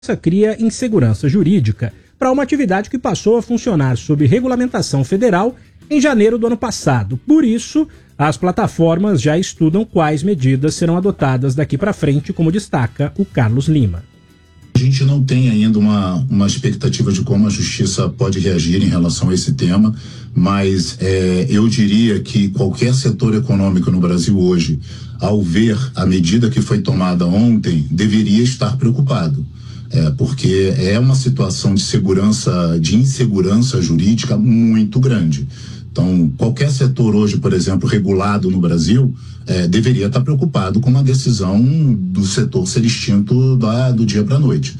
cria insegurança jurídica para uma atividade que passou a funcionar sob regulamentação federal em janeiro do ano passado. Por isso, as plataformas já estudam quais medidas serão adotadas daqui para frente, como destaca o Carlos Lima. A gente não tem ainda uma expectativa de como a justiça pode reagir em relação a esse tema, mas eu diria que qualquer setor econômico no Brasil hoje, ao ver a medida que foi tomada ontem, deveria estar preocupado. Porque é uma situação de insegurança jurídica muito grande. Então, qualquer setor hoje, por exemplo, regulado no Brasil, deveria estar preocupado com uma decisão do setor ser extinto do dia para a noite.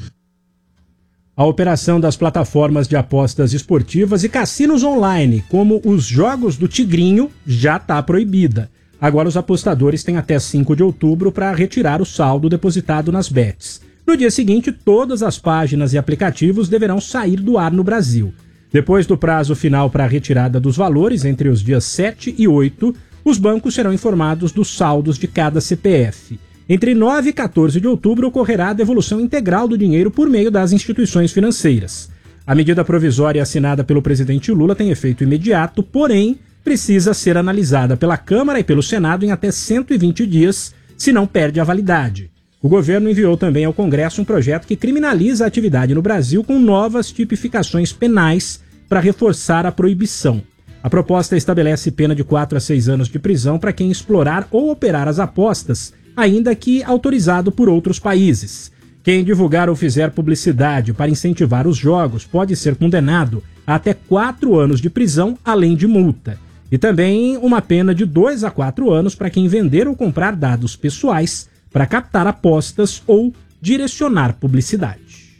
A operação das plataformas de apostas esportivas e cassinos online, como os jogos do Tigrinho, já está proibida. Agora os apostadores têm até 5 de outubro para retirar o saldo depositado nas bets. No dia seguinte, todas as páginas e aplicativos deverão sair do ar no Brasil. Depois do prazo final para a retirada dos valores, entre os dias 7 e 8, os bancos serão informados dos saldos de cada CPF. Entre 9 e 14 de outubro ocorrerá a devolução integral do dinheiro por meio das instituições financeiras. A medida provisória assinada pelo presidente Lula tem efeito imediato, porém precisa ser analisada pela Câmara e pelo Senado em até 120 dias, senão perde a validade. O governo enviou também ao Congresso um projeto que criminaliza a atividade no Brasil com novas tipificações penais para reforçar a proibição. A proposta estabelece pena de 4 a 6 anos de prisão para quem explorar ou operar as apostas, ainda que autorizado por outros países. Quem divulgar ou fizer publicidade para incentivar os jogos pode ser condenado a até 4 anos de prisão, além de multa. E também uma pena de 2 a 4 anos para quem vender ou comprar dados pessoais para captar apostas ou direcionar publicidade.